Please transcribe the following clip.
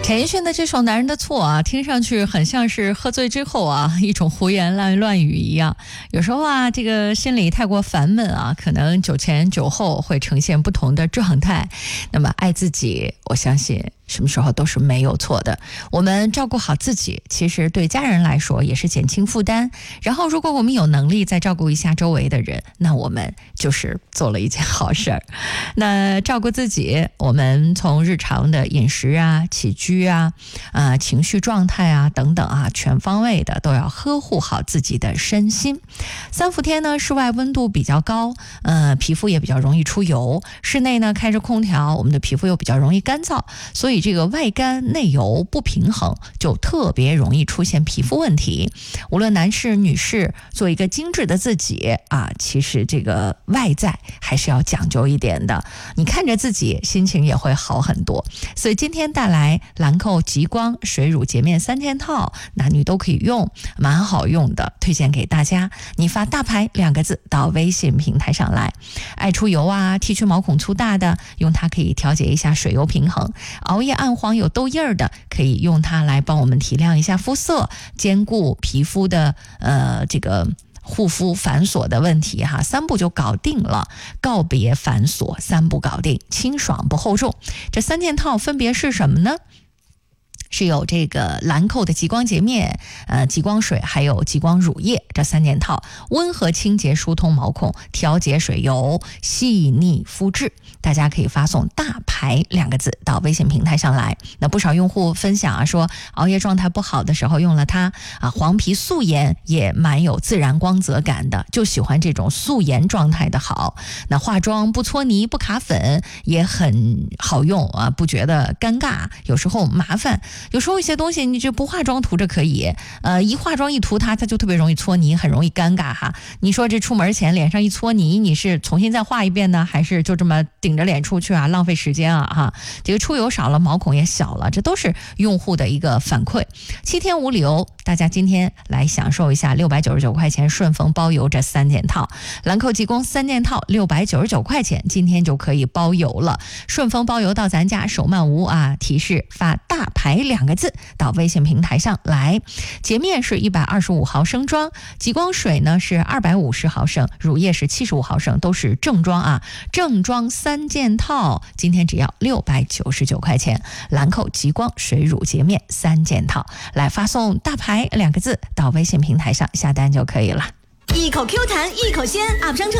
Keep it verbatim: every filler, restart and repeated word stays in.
陈奕迅的这首《男人的错》啊，听上去很像是喝醉之后啊一种胡言乱乱语一样。有时候啊，这个心里太过烦闷啊，可能酒前酒后会呈现不同的状态。那么爱自己，我相信什么时候都是没有错的。我们照顾好自己，其实对家人来说也是减轻负担。然后如果我们有能力再照顾一下周围的人，那我们就是做了一件好事儿。那照顾自己，我们从日常的饮食啊、起居啊、呃、情绪状态啊等等啊，全方位的都要呵护好自己的身心。三伏天呢，室外温度比较高，呃，皮肤也比较容易出油；室内呢，开着空调，我们的皮肤又比较容易干燥，所以这个外干内油不平衡，就特别容易出现皮肤问题。无论男士女士，做一个精致的自己啊，其实这个外在还是要讲究一点的。你看着自己，心情也会好很多。所以今天带来兰蔻极光水乳洁面三件套，男女都可以用，蛮好用的，推荐给大家。你发大牌两个字到微信平台上来。爱出油啊，剃去毛孔粗大的，用它可以调节一下水油平衡。熬夜暗黄有痘印儿的，可以用它来帮我们提亮一下肤色，兼顾皮肤的呃这个护肤繁琐的问题哈，三步就搞定了。告别繁琐，三步搞定，清爽不厚重。这三件套分别是什么呢？是有这个兰蔻的极光洁面、呃极光水，还有极光乳液，这三件套温和清洁疏通毛孔，调节水油，细腻肤质。大家可以发送大牌两个字到微信平台上来。那不少用户分享啊，说熬夜状态不好的时候用了它啊，黄皮素颜也蛮有自然光泽感的，就喜欢这种素颜状态的好。那化妆不搓泥不卡粉也很好用啊，不觉得尴尬，有时候麻烦。有时候一些东西你就不化妆涂着可以，呃，一化妆一涂它，它就特别容易搓泥，很容易尴尬哈。你说这出门前脸上一搓泥，你是重新再画一遍呢，还是就这么顶着脸出去啊？浪费时间啊哈。这个出油少了，毛孔也小了，这都是用户的一个反馈。七天无理由，大家今天来享受一下六百九十九块钱顺丰包邮这三件套，兰蔻极光三件套六百九十九块钱，今天就可以包邮了。顺丰包邮到咱家，手慢无啊。提示发大牌两个字到微信平台上来。洁面是一百二十五毫升装，极光水呢是二百五十毫升，乳液是七十五毫升，都是正装啊。正装三件套，今天只要六百九十九块钱。兰蔻极光水乳洁面三件套，来发送大牌两个字到微信平台上下单就可以了。 一口 Q 弹，一口鲜， U P 商城